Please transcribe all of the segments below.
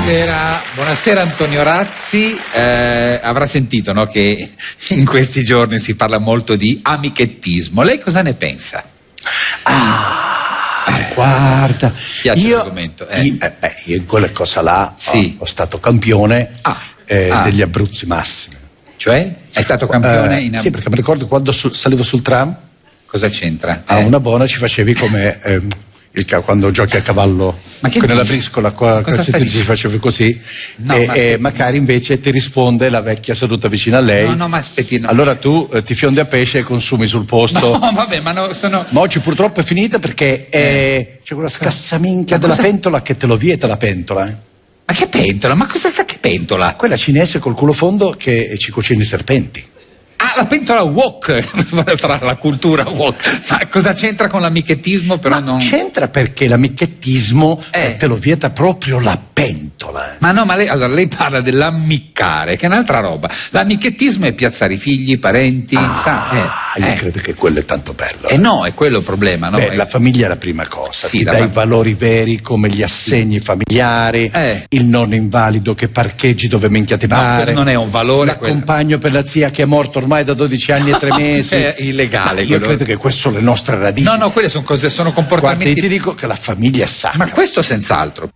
Buonasera Antonio Razzi. Avrà sentito, no, che in questi giorni si parla molto di amichettismo. Lei cosa ne pensa? Guarda, io in quella cosa là sì. ho stato campione degli Abruzzi massimi. Cioè? È stato campione in Sì, perché mi ricordo quando salivo sul tram. Cosa c'entra? A una buona ci facevi come quando giochi a cavallo nella briscola, ci facevi così, magari invece ti risponde la vecchia seduta vicino a lei. No, ma aspetti, no. Allora tu ti fiondi a pesce e consumi sul posto. No, vabbè, ma Ma oggi purtroppo è finita perché c'è quella scassaminchia della pentola che te lo vieta la pentola. Ma che pentola? Ma cosa sta che pentola? Quella cinese col culo fondo che ci cucina i serpenti. La pentola wok, sarà la cultura wok. Ma cosa c'entra con l'amichettismo? Però c'entra perché l'amichettismo te lo vieta proprio la pentola. Ma no, ma lei parla dell'ammiccare, che è un'altra roba. L'amichettismo è piazzare i figli, i parenti. Io credo che quello è tanto bello. No, è quello il problema. No? La famiglia è la prima cosa. Sì, ti dà i valori veri come gli assegni familiari, il nonno invalido che parcheggi dove minchia ti pare. Non è un valore. L'accompagno per la zia che è morto ormai da 12 anni e 3 mesi. È illegale. Io credo che queste sono le nostre radici. No, quelle sono cose, sono comportamenti. Guarda, io ti dico che la famiglia è sacra. Ma questo senz'altro.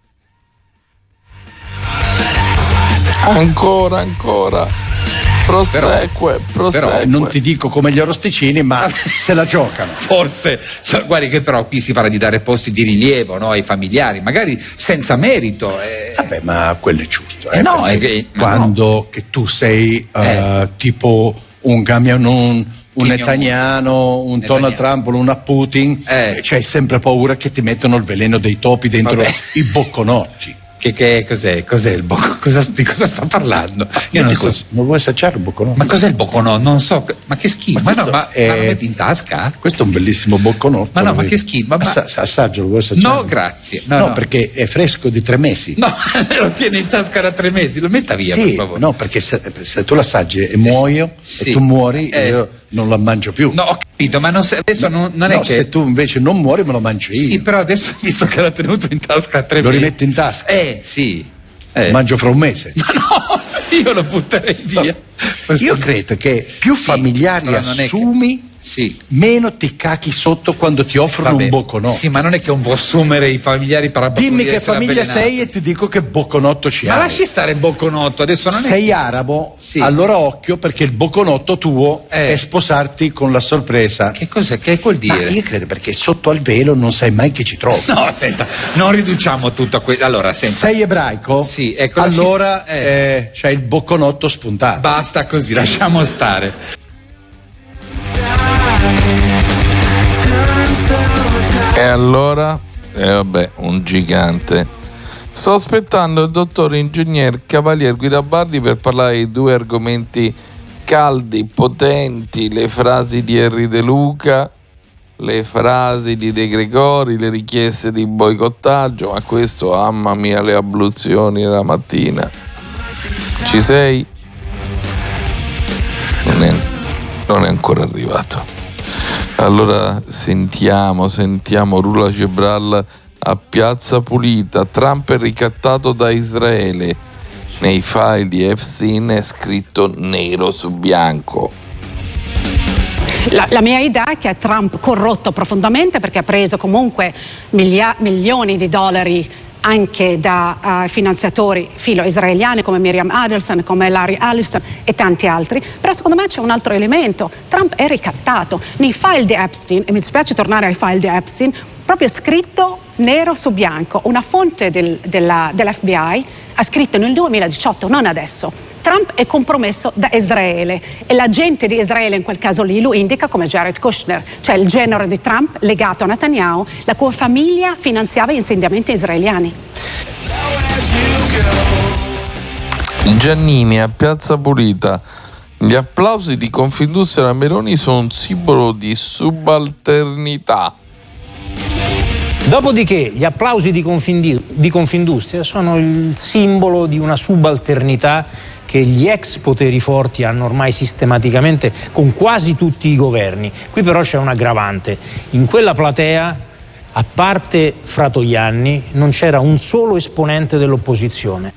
Ancora. Prosegue. Però non ti dico come gli Orosticini, ma se la giocano. Forse, guardi che però qui si parla di dare posti di rilievo, no, ai familiari, magari senza merito. Vabbè, ma quello è giusto. Che tu sei tipo un Gamianon, un Netanyahu, un Donald Trump, un a Putin, c'hai sempre paura che ti mettono il veleno dei topi dentro i bocconotti. Che cos'è? Cos'è il bocconotto? Di cosa sta parlando? Io non so. Non vuoi assaggiare il bocconotto? Ma cos'è il bocconotto? Non so. Ma che schifo. Ma lo metti in tasca? Questo è un bellissimo bocconotto. Ma che schifo. Assaggialo, vuoi assaggiare? No, grazie. No, perché è fresco di 3 mesi. No, lo tiene in tasca da 3 mesi. Lo metta via, per favore. No, perché se tu l'assaggi e muoio, e tu muori, io non la mangio più. No, ho capito, ma adesso non è che. Se tu invece non muori, me lo mangio io. Sì, però adesso visto che l'ha tenuto in tasca 3 mesi. Lo rimetti in tasca? Sì. Mangio fra un mese. Ma no, io lo butterei via. Io credo che più familiari assumi, meno ti cachi sotto quando ti offrono un bocconotto. Sì, ma non è che non può assumere i familiari per. Dimmi che famiglia sei e ti dico che bocconotto ci hai. Ma lasci stare il bocconotto, adesso non sei arabo, allora occhio, perché il bocconotto tuo è sposarti con la sorpresa. Che cos'è? Che vuol dire? Ma io credo perché sotto al velo non sai mai che ci trovi. No, senta, non riduciamo tutto a questo. Allora, senta. Sei ebraico? Sì, ecco. Allora c'è il bocconotto spuntato. Basta così, lasciamo stare. E allora? Vabbè, un gigante. Sto aspettando il dottor ingegner Cavalier Guidabardi per parlare di 2 argomenti caldi, potenti, le frasi di Henry De Luca, le frasi di De Gregori, le richieste di boicottaggio, ma questo, mamma mia, le abluzioni la mattina. Ci sei? Non è ancora arrivato. Allora sentiamo Rula Gebral a Piazza Pulita. Trump è ricattato da Israele. Nei file di Epstein è scritto nero su bianco. La mia idea è che Trump corrotto profondamente, perché ha preso comunque milioni di dollari anche da finanziatori filo-israeliani come Miriam Adelson, come Larry Ellison e tanti altri. Però secondo me c'è un altro elemento: Trump è ricattato. Nei file di Epstein, e mi dispiace tornare ai file di Epstein, proprio scritto nero su bianco, una fonte dell'FBI ha scritto nel 2018, non adesso: Trump è compromesso da Israele, e l'agente di Israele in quel caso lì lo indica come Jared Kushner, cioè il genero di Trump legato a Netanyahu, la cui famiglia finanziava gli insediamenti israeliani. Giannini a Piazza Pulita. Gli applausi di Confindustria alla Meloni sono un simbolo di subalternità. Dopodiché gli applausi di Confindustria sono il simbolo di una subalternità che gli ex poteri forti hanno ormai sistematicamente con quasi tutti i governi. Qui però c'è un aggravante: in quella platea a parte Fratoianni, non c'era un solo esponente dell'opposizione.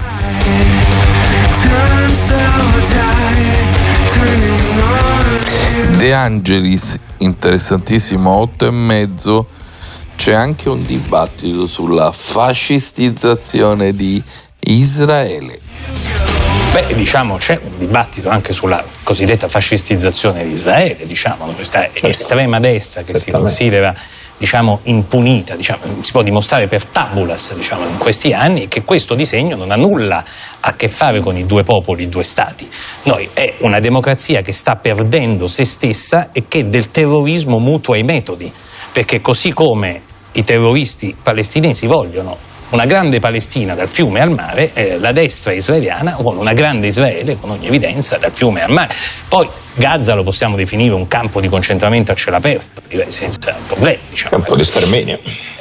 De Angelis, interessantissimo, 8:30. C'è anche un dibattito sulla fascistizzazione di Israele. Beh, diciamo, c'è un dibattito anche sulla cosiddetta fascistizzazione di Israele, diciamo, questa estrema destra che si considera, diciamo, impunita, diciamo, si può dimostrare per tabulas, diciamo, in questi anni, che questo disegno non ha nulla a che fare con i due popoli, i due stati. È una democrazia che sta perdendo se stessa e che del terrorismo mutua i metodi, perché così come i terroristi palestinesi vogliono una grande Palestina dal fiume al mare, la destra israeliana vuole una grande Israele con ogni evidenza dal fiume al mare. Poi Gaza lo possiamo definire un campo di concentramento a cielo aperto, direi senza problemi. Diciamo. Campo di sterminio.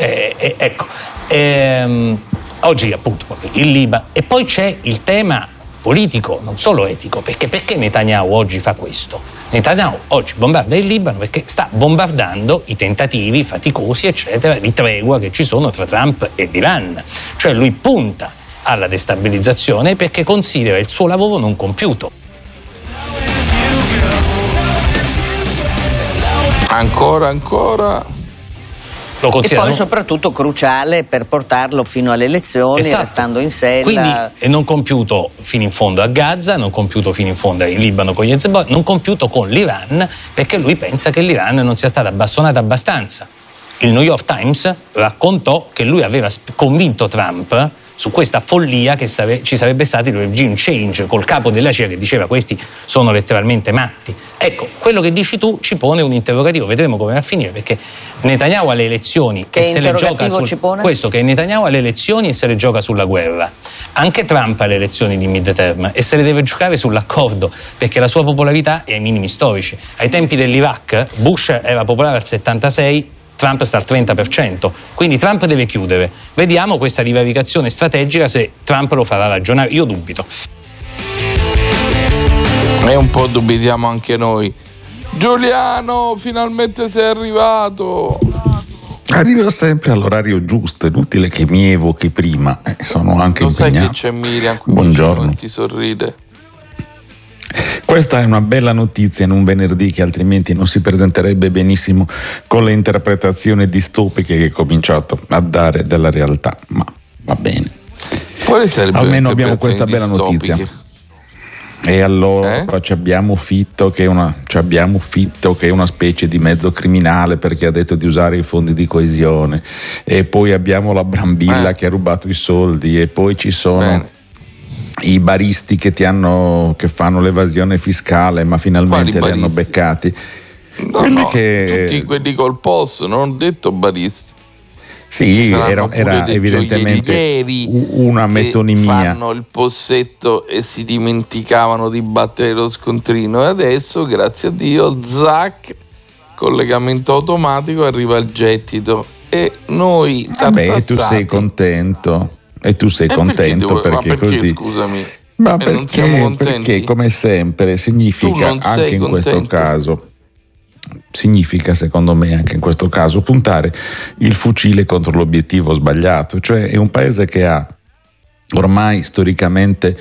Oggi appunto il Libano. E poi c'è il tema politico, non solo etico, perché Netanyahu oggi fa questo? Netanyahu oggi bombarda il Libano perché sta bombardando i tentativi faticosi, eccetera, di tregua che ci sono tra Trump e l'Iran. Cioè lui punta alla destabilizzazione perché considera il suo lavoro non compiuto. Ancora. Lo e poi soprattutto cruciale per portarlo fino alle elezioni, esatto, restando in sella. Quindi è non compiuto fino in fondo a Gaza, non compiuto fino in fondo in Libano con gli Hezbollah, non compiuto con l'Iran, perché lui pensa che l'Iran non sia stata bastonata abbastanza. Il New York Times raccontò che lui aveva convinto Trump su questa follia che ci sarebbe stato il regime change col capo della CIA che diceva questi sono letteralmente matti. Ecco, quello che dici tu ci pone un interrogativo, vedremo come va a finire, perché Netanyahu alle elezioni che se le gioca questo, che Netanyahu alle elezioni e se le gioca sulla guerra. Anche Trump alle elezioni di mid-term e se le deve giocare sull'accordo, perché la sua popolarità è ai minimi storici. Ai tempi dell'Iraq Bush era popolare al 76%, Trump sta al 30%, quindi Trump deve chiudere. Vediamo questa divaricazione strategica se Trump lo farà ragionare, io dubito. E un po' dubitiamo anche noi. Giuliano, finalmente sei arrivato. Arrivo sempre all'orario giusto, è inutile che mi evochi prima, sono anche lo impegnato. Sai che c'è Miriam qui buongiorno, ti sorride. Questa è una bella notizia in un venerdì che altrimenti non si presenterebbe benissimo con le interpretazioni distopiche che ho cominciato a dare della realtà, ma va bene. Quale sarebbe almeno abbiamo questa bella notizia. E allora abbiamo Fitto che è una specie di mezzo criminale perché ha detto di usare i fondi di coesione, e poi abbiamo la Brambilla che ha rubato i soldi, e poi ci sono i baristi che fanno l'evasione fiscale, ma finalmente li hanno beccati. Tutti quelli col POS, non ho detto baristi. Sì, era evidentemente una metonimia. Fanno il possetto e si dimenticavano di battere lo scontrino, e adesso, grazie a Dio, zac, collegamento automatico, arriva il gettito e noi tu sei contento. E tu sei contento perché così. Scusami. Ma perché come sempre significa anche in questo caso. Significa, secondo me, anche in questo caso, puntare il fucile contro l'obiettivo sbagliato. Cioè è un paese che ha ormai storicamente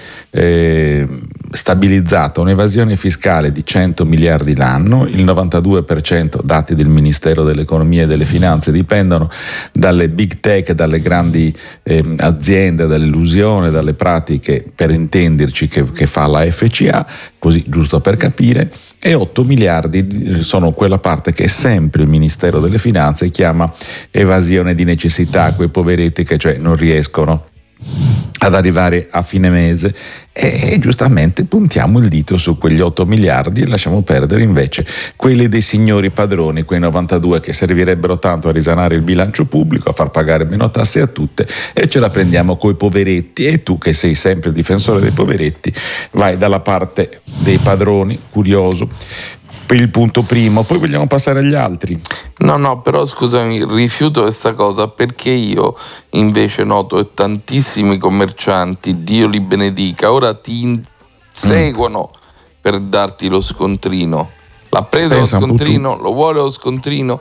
stabilizzato un'evasione fiscale di 100 miliardi l'anno, il 92%, dati del Ministero dell'Economia e delle Finanze, dipendono dalle big tech, dalle grandi aziende, dall'illusione, dalle pratiche, per intenderci, che fa la FCA, così giusto per capire, e 8 miliardi sono quella parte che sempre il Ministero delle Finanze chiama evasione di necessità, quei poveretti che cioè non riescono ad arrivare a fine mese, e giustamente puntiamo il dito su quegli 8 miliardi e lasciamo perdere invece quelli dei signori padroni, quei 92 che servirebbero tanto a risanare il bilancio pubblico, a far pagare meno tasse a tutte, e ce la prendiamo coi poveretti. E tu, che sei sempre il difensore dei poveretti, vai dalla parte dei padroni, curioso. Per il punto primo, poi vogliamo passare agli altri. No, però scusami, rifiuto questa cosa, perché io invece noto che tantissimi commercianti, Dio li benedica, ora ti inseguono per darti lo scontrino. L'ha preso lo scontrino, lo vuole lo scontrino,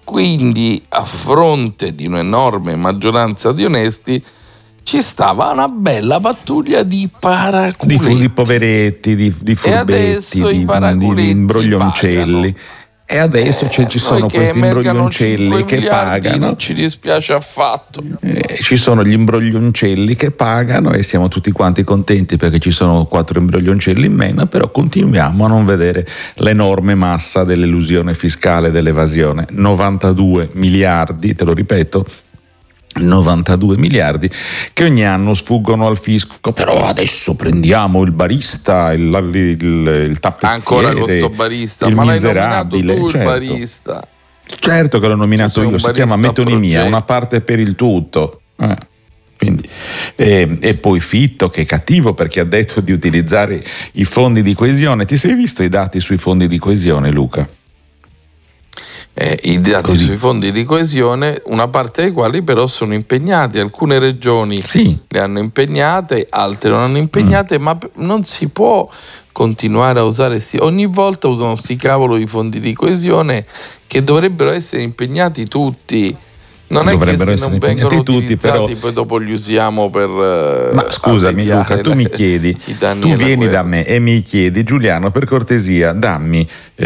quindi a fronte di un'enorme maggioranza di onesti ci stava una bella pattuglia di paraculetti, di poveretti, di furbetti, di imbroglioncelli. E adesso ci sono questi imbroglioncelli che pagano. Non ci dispiace affatto. Ci sono gli imbroglioncelli che pagano e siamo tutti quanti contenti perché ci sono 4 imbroglioncelli in meno, però continuiamo a non vedere l'enorme massa dell'elusione fiscale, dell'evasione. 92 miliardi, te lo ripeto, 92 miliardi che ogni anno sfuggono al fisco. Però adesso prendiamo il barista, il tappezziere, ancora con sto barista, il ma miserabile, l'hai nominato tu, certo. Il barista. Certo che l'ho nominato io, si chiama metonimia, una parte per il tutto. Quindi, e poi Fitto, che è cattivo perché ha detto di utilizzare i fondi di coesione. Ti sei visto i dati sui fondi di coesione, Luca? I dati sui fondi di coesione, una parte dei quali però sono impegnati. Alcune regioni le hanno impegnate, altre non hanno impegnate, ma non si può continuare a usare ogni volta usano sti cavolo di fondi di coesione che dovrebbero essere impegnati tutti. Non è che se non vengono utilizzati però... poi dopo li usiamo per ma scusami Luca, tu mi chiedi, tu vieni da me e mi chiedi: Giuliano, per cortesia dammi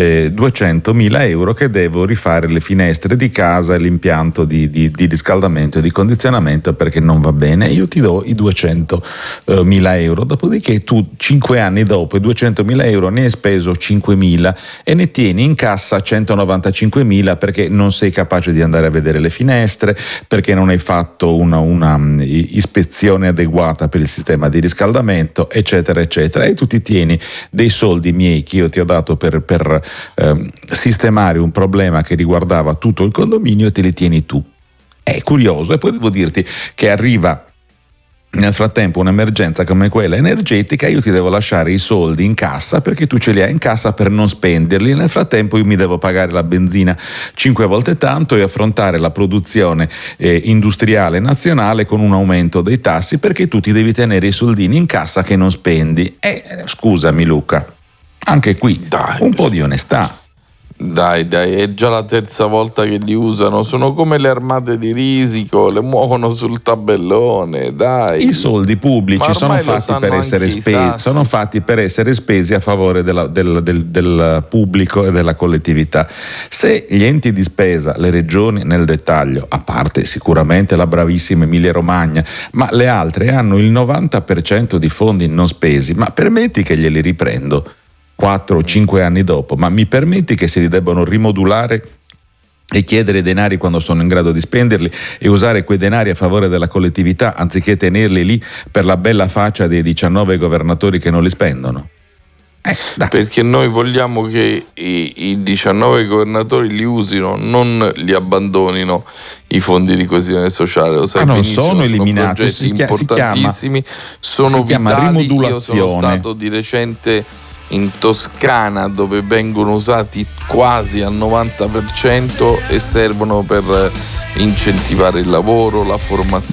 200.000 euro che devo rifare le finestre di casa e l'impianto di riscaldamento e di condizionamento perché non va bene. Io ti do i 200.000 euro, dopodiché tu 5 anni dopo i 200.000 euro ne hai speso 5.000 e ne tieni in cassa 195.000 perché non sei capace di andare a vedere le finestre, perché non hai fatto una ispezione adeguata per il sistema di riscaldamento, eccetera eccetera, e tu ti tieni dei soldi miei che io ti ho dato per sistemare un problema che riguardava tutto il condominio e te li tieni tu. È curioso. E poi devo dirti che arriva nel frattempo un'emergenza come quella energetica, io ti devo lasciare i soldi in cassa perché tu ce li hai in cassa per non spenderli. Nel frattempo io mi devo pagare la benzina 5 volte tanto e affrontare la produzione industriale nazionale con un aumento dei tassi perché tu ti devi tenere i soldini in cassa che non spendi. Scusami Luca, anche qui un po' di onestà. Dai, è già la terza volta che li usano, sono come le armate di Risico, le muovono sul tabellone, dai. I soldi pubblici sono fatti per essere spesi, sono fatti per essere spesi a favore del pubblico e della collettività. Se gli enti di spesa, le regioni nel dettaglio, a parte sicuramente la bravissima Emilia Romagna, ma le altre hanno il 90% di fondi non spesi, ma permetti che glieli riprendo 4 o 5 anni dopo, ma mi permetti che se li debbano rimodulare e chiedere denari quando sono in grado di spenderli e usare quei denari a favore della collettività anziché tenerli lì per la bella faccia dei 19 governatori che non li spendono? Perché noi vogliamo che i 19 governatori li usino, non li abbandonino i fondi di coesione sociale. Lo sai, non sono eliminati, sono progetti importantissimi, sono vitali. Io sono stato di recente in Toscana dove vengono usati quasi al 90% e servono per incentivare il lavoro, la formazione.